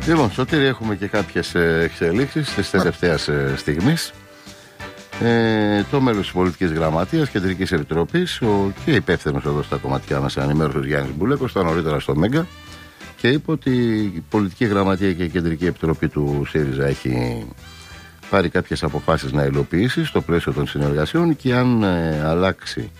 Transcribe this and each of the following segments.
Λοιπόν, Σωτήρη, έχουμε και κάποιες εξελίξεις της τελευταίας στιγμής. Το μέλος της Πολιτικής Γραμματείας Κεντρικής Επιτροπής και υπεύθυνος εδώ στα κομματικά μέσα ενημέρωσης Γιάννης Μπουλέκος ήταν νωρίτερα στο Μέγκα και είπε ότι η Πολιτική Γραμματεία και η Κεντρική Επιτροπή του ΣΥΡΙΖΑ έχει πάρει κάποιες αποφάσεις να υλοποιήσει στο πλαίσιο των συνεργασιών και αν αλλάξει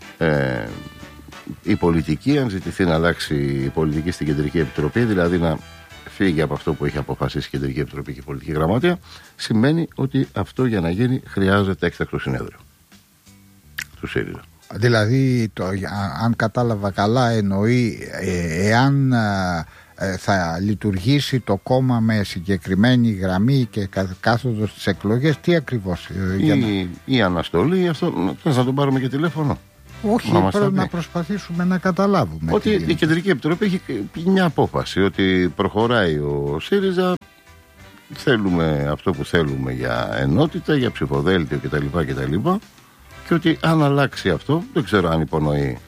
η πολιτική, αν ζητηθεί να αλλάξει η πολιτική στην Κεντρική Επιτροπή, δηλαδή να φύγει από αυτό που έχει αποφασίσει η Κεντρική Επιτροπή και η Πολιτική Γραμματεία, σημαίνει ότι αυτό για να γίνει χρειάζεται έκτακτο συνέδριο του ΣΥΡΙΖΑ. Δηλαδή, αν κατάλαβα καλά, εννοεί εάν θα λειτουργήσει το κόμμα με συγκεκριμένη γραμμή και κάθοδο στις εκλογές, τι ακριβώς? Η αναστολή, αυτό θες να τον πάρουμε και τηλέφωνο? Όχι, πρέπει να προσπαθήσουμε να καταλάβουμε. Ότι η Κεντρική Επιτροπή έχει μια απόφαση ότι προχωράει ο ΣΥΡΙΖΑ, θέλουμε αυτό που θέλουμε για ενότητα, για ψηφοδέλτιο κτλ. Και ότι αν αλλάξει αυτό, δεν ξέρω αν υπονοεί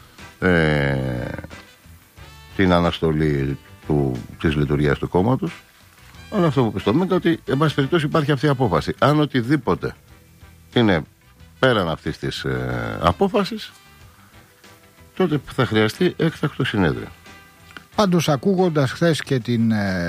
την αναστολή της λειτουργίας του κόμματος, αλλά αυτό που είπε στο Μέγκα, ότι εν πάση περιπτώσει υπάρχει αυτή η απόφαση. Αν οτιδήποτε είναι πέραν αυτής της απόφασης, τότε θα χρειαστεί έκτακτο συνέδριο. Πάντως, ακούγοντας χθες και την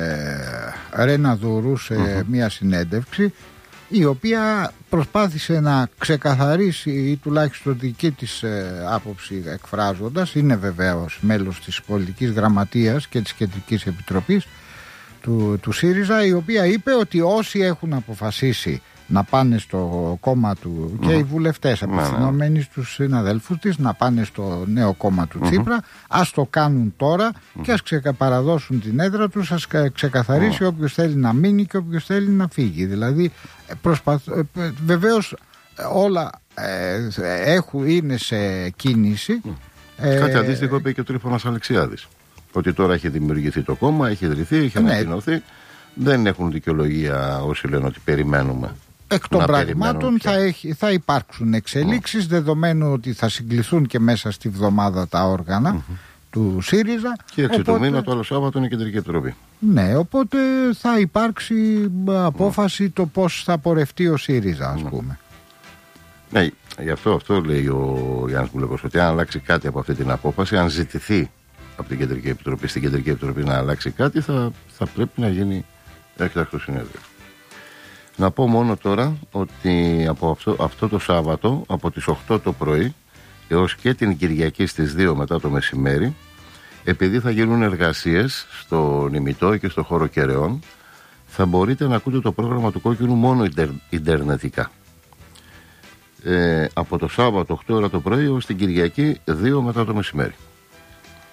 Ρένα Δουρού σε μια συνέντευξη, η οποία προσπάθησε να ξεκαθαρίσει ή τουλάχιστον δική της άποψη εκφράζοντας, είναι βεβαίως μέλος της Πολιτικής Γραμματείας και της Κεντρικής Επιτροπής του ΣΥΡΙΖΑ, η οποία είπε ότι όσοι έχουν αποφασίσει να πάνε στο κόμμα του και οι βουλευτές απευθυνόμενοι στους συναδέλφους της να πάνε στο νέο κόμμα του Τσίπρα, ας το κάνουν τώρα και ας παραδώσουν την έδρα τους, ας ξεκαθαρίσει όποιος θέλει να μείνει και όποιος θέλει να φύγει. Δηλαδή βεβαίως όλα είναι σε κίνηση. Κάτι αντίστοιχο είπε και ο Τρίφωνας Αλεξιάδης, ότι τώρα έχει δημιουργηθεί το κόμμα, έχει ιδρυθεί, έχει ανακοινωθεί. Δεν έχουν δικαιολογία όσοι λένε ότι περιμένουμε. Εκ των πραγμάτων θα υπάρξουν εξελίξεις, δεδομένου ότι θα συγκληθούν και μέσα στη βδομάδα τα όργανα του ΣΥΡΙΖΑ. Και 6 του μήνα το άλλο Σάββατο είναι η Κεντρική Επιτροπή. Ναι, οπότε θα υπάρξει απόφαση το πώς θα πορευτεί ο ΣΥΡΙΖΑ, ας πούμε. Ναι, γι' αυτό λέει ο Γιάννης Μπουλέκος, ότι αν αλλάξει κάτι από αυτή την απόφαση, αν ζητηθεί από την Κεντρική Επιτροπή, στην Κεντρική Επιτροπή να αλλάξει κάτι, θα πρέπει να γίνει έκτακτο συνέδριο. Να πω μόνο τώρα ότι από αυτό το Σάββατο, από τις 8 το πρωί έως και την Κυριακή στις 2 μετά το μεσημέρι, επειδή θα γίνουν εργασίες στον ημιτό και στο χώρο Κεραιών, θα μπορείτε να ακούτε το πρόγραμμα του Κόκκινου μόνο ιντερνετικά. Από το Σάββατο 8 ώρα το πρωί έως την Κυριακή 2 μετά το μεσημέρι.